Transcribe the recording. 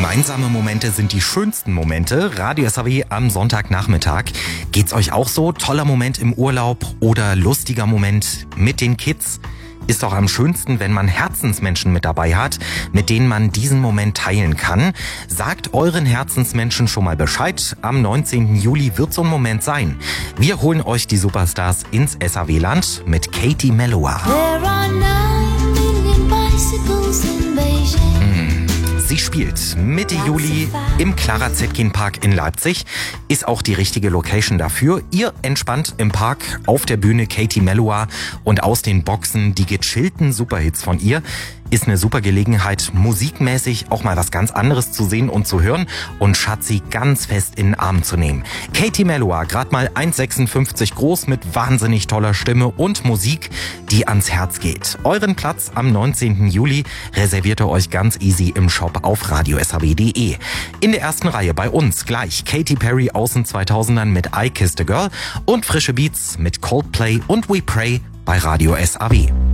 Gemeinsame Momente sind die schönsten Momente. Radio SAW am Sonntagnachmittag. Geht's euch auch so? Toller Moment im Urlaub oder lustiger Moment mit den Kids? Ist doch am schönsten, wenn man Herzensmenschen mit dabei hat, mit denen man diesen Moment teilen kann. Sagt euren Herzensmenschen schon mal Bescheid. Am 19. Juli wird so ein Moment sein. Wir holen euch die Superstars ins SAW-Land mit Katie Melua. Sie spielt Mitte Juli im Clara Zetkin Park in Leipzig. Ist auch die richtige Location dafür. Ihr entspannt im Park, auf der Bühne Katie Melua und aus den Boxen die gechillten Superhits von ihr. Ist eine super Gelegenheit, musikmäßig auch mal was ganz anderes zu sehen und zu hören und Schatzi ganz fest in den Arm zu nehmen. Katie Melua, gerade mal 1,56 groß mit wahnsinnig toller Stimme und Musik, die ans Herz geht. Euren Platz am 19. Juli reserviert ihr euch ganz easy im Shop auf radiosaw.de. In der ersten Reihe bei uns gleich Katy Perry aus den 2000ern mit I Kissed a Girl und frische Beats mit Coldplay und We Pray bei Radio SAW.